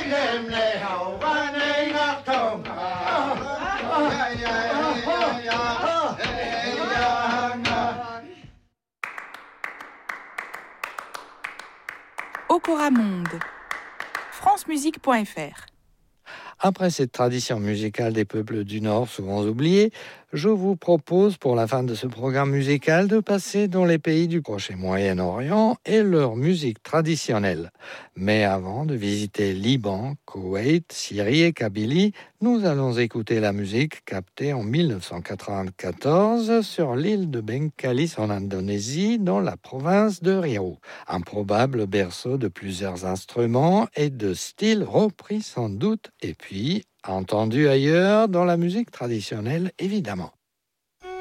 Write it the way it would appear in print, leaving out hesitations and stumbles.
Okora Monde, francemusique.fr. Après cette tradition musicale des peuples du Nord, souvent oubliée, je vous propose pour la fin de ce programme musical de passer dans les pays du Proche et Moyen-Orient et leur musique traditionnelle. Mais avant de visiter Liban, Koweït, Syrie et Kabylie, nous allons écouter la musique captée en 1994 sur l'île de Bengkalis en Indonésie, dans la province de Riau. Un probable berceau de plusieurs instruments et de styles repris sans doute et puis entendu ailleurs dans la musique traditionnelle évidemment.